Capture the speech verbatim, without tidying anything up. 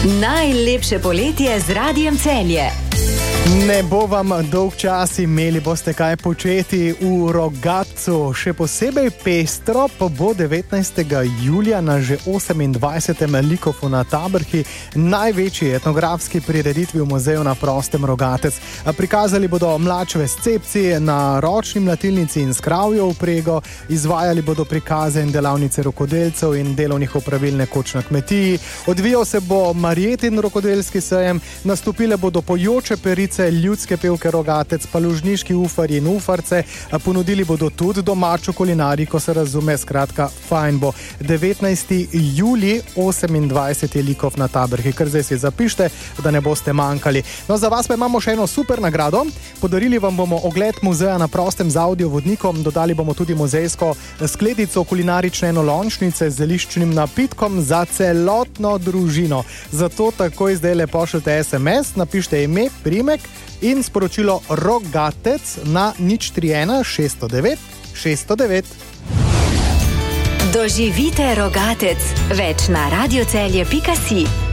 Najlepše poletje z Radiem Celje. Ne bo vam dolg čas, imeli boste kaj početi v Rogatcu. Še posebej pestro pa bo devetnajstega julija na že osemindvajsetem Likofu na Tabrhi, največji etnografski prireditvi v muzeju na prostem Rogatec. Prikazali bodo mlačeve scepci na ročni mlatilnici in s kravjo vprego, izvajali bodo prikaze in delavnice rokodelcev in delovnih opravil nekoč na kmetiji. Odvijal se bo Marjetin rokodelski sejem, nastopile bodo pojoče perice, ljudske pevke Rogatec, pa lužniški ufarji in ufarce, ponudili bodo tudi domačo kulinariko, se razume, skratka, fajn bo. devetnajsti julij, osemindvajseti Likov na Tabrhi, kar zdaj si zapište, da ne boste manjkali. No, za vas pa imamo še eno super nagrado. Podarili vam bomo ogled muzeja na prostem z audiovodnikom, dodali bomo tudi muzejsko skledico kulinarične enolončnice z zeliščnim napitkom za celotno družino. Zato takoj zdaj le pošljite es em es, napište ime, primek in sporočilo Rogatec na nič tri ena šeststo devet šeststo devet. Doživite Rogatec. Več na radiocelje pika si.